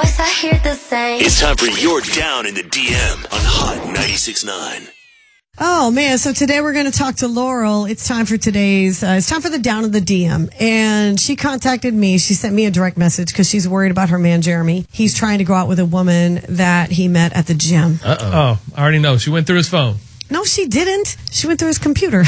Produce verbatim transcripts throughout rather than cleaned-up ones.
Yes, I hear the same. It's time for your Down in the D M on Hot ninety-six point nine. Oh, man. So today we're going to talk to Laurel. It's time for today's, uh, it's time for the Down in the D M. And she contacted me. She sent me a direct message because she's worried about her man, Jeremy. He's trying to go out with a woman that he met at the gym. Uh-oh. Oh, I already know. She went through his phone. No, she didn't. She went through his computer.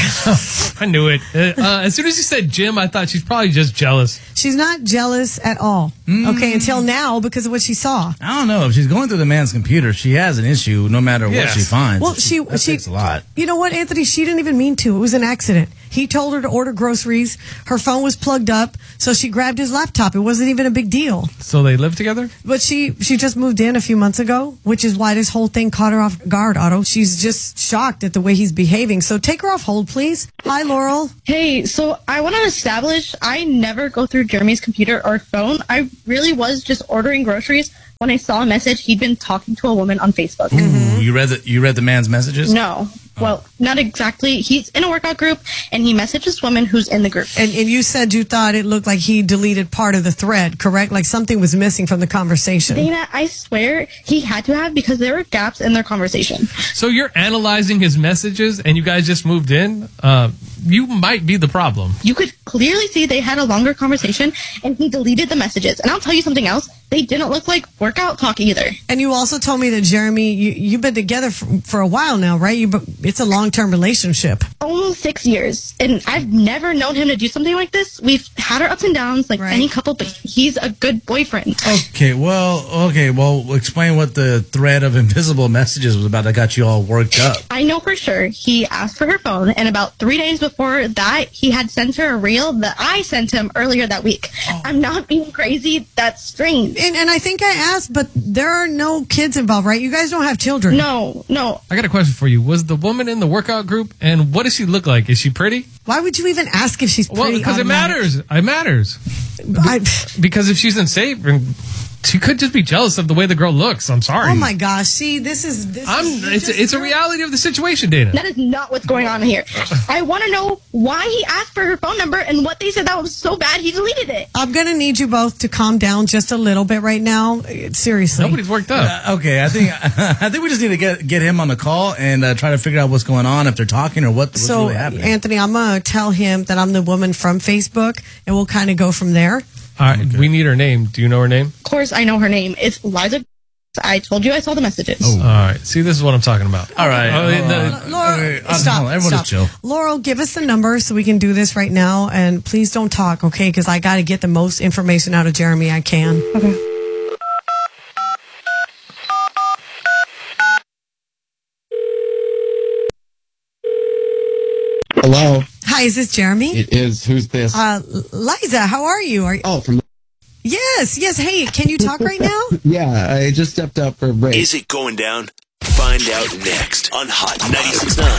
I knew it. Uh, as soon as you said gym, I thought she's probably just jealous. She's not jealous at all. Mm. Okay, until now because of what she saw. I don't know. If she's going through the man's computer, she has an issue no matter Yes. what she finds. Well, she, that she takes a lot. You know what, Anthony? She didn't even mean to. It was an accident. He told her to order groceries. Her phone was plugged up, so she grabbed his laptop. It wasn't even a big deal. So they live together? But she she just moved in a few months ago, which is why this whole thing caught her off guard, Otto. She's just shocked at the way he's behaving. So take her off hold, please. Hi, Laurel. Hey, so I want to establish I never go through Jeremy's computer or phone. I really was just ordering groceries when I saw a message he'd been talking to a woman on Facebook. Ooh, mm-hmm. you read the you read the man's messages? No. Well, not exactly. He's in a workout group, and he messaged this woman who's in the group. And, and you said you thought it looked like he deleted part of the thread, correct? Like something was missing from the conversation. Dana, I swear he had to have because there were gaps in their conversation. So you're analyzing his messages, and you guys just moved in? Uh, you might be the problem. You could clearly see they had a longer conversation, and he deleted the messages. And I'll tell you something else. They didn't look like workout talk either. And you also told me that, Jeremy, you, you've been together for, for a while now, right? You, it's a long-term relationship. Almost six years. And I've never known him to do something like this. We've had our ups and downs like Right. any couple, but he's a good boyfriend. Okay, well, okay, well, explain what the thread of invisible messages was about that got you all worked up. I know for sure he asked for her phone, and about three days before that, he had sent her a reel that I sent him earlier that week. Oh. I'm not being crazy. That's strange. And, and I think I asked, but there are no kids involved, right? You guys don't have children. No, no. I got a question for you. Was the woman in the workout group, and what does she look like? Is she pretty? Why would you even ask if she's pretty? Well, because it automatic? matters. It matters. I, Because if she's in shape, she could just be jealous of the way the girl looks. I'm sorry. oh my gosh! See, this is this. I'm, is, it's, just- it's a reality of the situation, Dana. That is not what's going on here. I want to know why he asked for her phone number and what they said that was so bad he deleted it. I'm gonna need you both to calm down just a little bit right now. Seriously. Nobody's worked up. Uh, okay, I think I think we just need to get get him on the call and uh, try to figure out what's going on, if they're talking or what, what's So, really happening. Anthony, I'm gonna tell him that I'm the woman from Facebook, and we'll kind of go from there. All right, we need her name. Do you know her name? Of course, I know her name. It's Liza. I told you I saw the messages. All right. See, this is what I'm talking about. all right, Oh, hold the- on. Laurel, Okay, uh, stop. hold on, everyone stop. just chill. Laurel, give us the number so we can do this right now, and please don't talk, okay? Because I got to get the most information out of Jeremy I can. Okay. Hello, Hi, is this Jeremy? it is. Who's this? Uh, Liza, how are you? Are you? oh, from Yes, yes. Hey, can you talk right now? yeah, I just stepped out for a break. Is it going down? Find out next on Hot ninety-six point nine.